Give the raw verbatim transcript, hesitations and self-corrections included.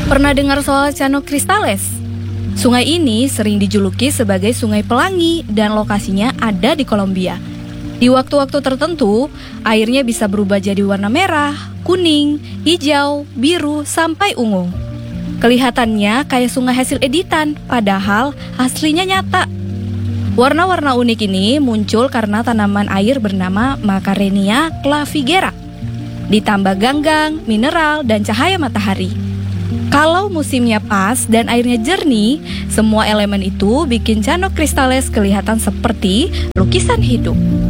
Pernah dengar soal Llano Cristales? Sungai ini sering dijuluki sebagai Sungai Pelangi dan lokasinya ada di Kolombia. Di waktu-waktu tertentu, airnya bisa berubah jadi warna merah, kuning, hijau, biru, sampai ungu. Kelihatannya kayak sungai hasil editan, padahal aslinya nyata. Warna-warna unik ini muncul karena tanaman air bernama Macarenia clavigera, ditambah ganggang, mineral, dan cahaya matahari. Kalau musimnya pas dan airnya jernih, semua elemen itu bikin Llano Cristales kelihatan seperti lukisan hidup.